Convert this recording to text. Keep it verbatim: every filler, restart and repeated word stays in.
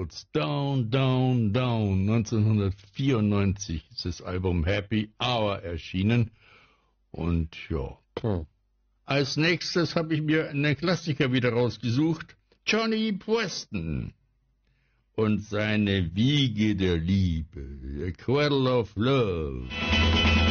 Beatles. Down, Down, Down. neunzehnhundertvierundneunzig ist das Album Happy Hour erschienen. Und ja. Hm. Als nächstes habe ich mir einen Klassiker wieder rausgesucht. Johnny Preston und seine Wiege der Liebe. A Cradle of Love.